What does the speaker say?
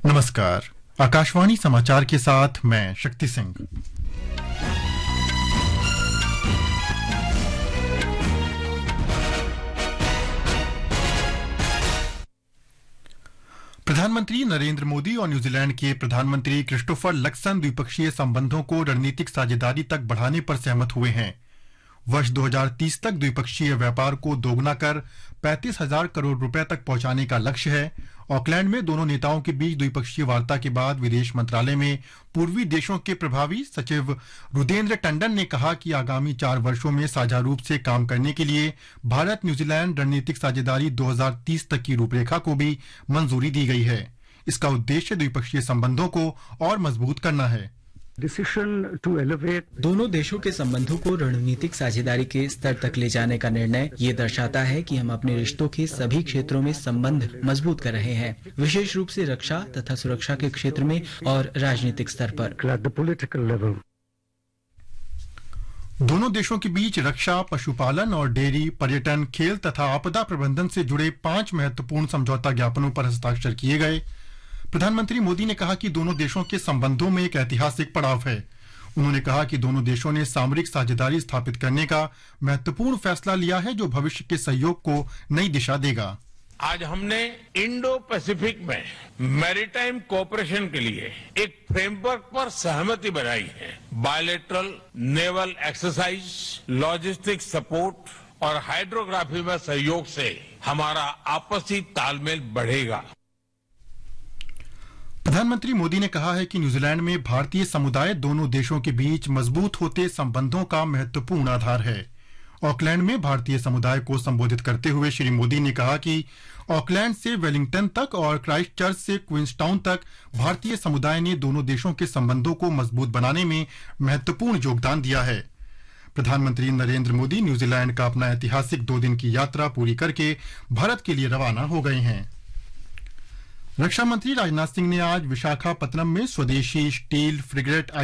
नमस्कार। आकाशवाणी समाचार के साथ मैं शक्ति सिंह। प्रधानमंत्री नरेंद्र मोदी और न्यूजीलैंड के प्रधानमंत्री क्रिस्टोफर लक्सन द्विपक्षीय संबंधों को रणनीतिक साझेदारी तक बढ़ाने पर सहमत हुए हैं। वर्ष 2030 तक द्विपक्षीय व्यापार को दोगुना कर 35,000 करोड़ रुपए तक पहुंचाने का लक्ष्य है। ऑकलैंड में दोनों नेताओं के बीच द्विपक्षीय वार्ता के बाद विदेश मंत्रालय में पूर्वी देशों के प्रभावी सचिव रुदेंद्र टंडन ने कहा कि आगामी 4 वर्षों में साझा रूप से काम करने के लिए भारत न्यूजीलैंड रणनीतिक साझेदारी 2030 तक की रूपरेखा को भी मंजूरी दी गई है। इसका उद्देश्य द्विपक्षीय संबंधों को और मजबूत करना है। दोनों देशों के संबंधों को रणनीतिक साझेदारी के स्तर तक ले जाने का निर्णय ये दर्शाता है कि हम अपने रिश्तों के सभी क्षेत्रों में संबंध मजबूत कर रहे हैं, विशेष रूप से रक्षा तथा सुरक्षा के क्षेत्र में और राजनीतिक स्तर पर। दोनों देशों के बीच रक्षा, पशुपालन और डेयरी, पर्यटन, खेल तथा आपदा प्रबंधन से जुड़े 5 महत्वपूर्ण समझौता ज्ञापनों पर हस्ताक्षर किए गए। प्रधानमंत्री मोदी ने कहा कि दोनों देशों के संबंधों में एक ऐतिहासिक पड़ाव है। उन्होंने कहा कि दोनों देशों ने सामरिक साझेदारी स्थापित करने का महत्वपूर्ण फैसला लिया है, जो भविष्य के सहयोग को नई दिशा देगा। आज हमने इंडो पैसिफिक में मैरीटाइम कोऑपरेशन के लिए एक फ्रेमवर्क पर सहमति बनाई है। Bilateral naval exercise, logistic support और हाइड्रोग्राफी में सहयोग से हमारा आपसी तालमेल बढ़ेगा। प्रधानमंत्री मोदी ने कहा है कि न्यूजीलैंड में भारतीय समुदाय दोनों देशों के बीच मजबूत होते संबंधों का महत्वपूर्ण आधार है। ऑकलैंड में भारतीय समुदाय को संबोधित करते हुए श्री मोदी ने कहा कि ऑकलैंड से वेलिंगटन तक और क्राइस्टचर्च से क्वींसटाउन तक भारतीय समुदाय ने दोनों देशों के संबंधों को मजबूत बनाने में महत्वपूर्ण योगदान दिया है। प्रधानमंत्री नरेंद्र मोदी न्यूजीलैंड का अपना ऐतिहासिक 2 दिन की यात्रा पूरी करके भारत के लिए रवाना हो गए हैं। रक्षा मंत्री राजनाथ सिंह ने आज विशाखापत्तनम में स्वदेशी स्टील फ्रिगेट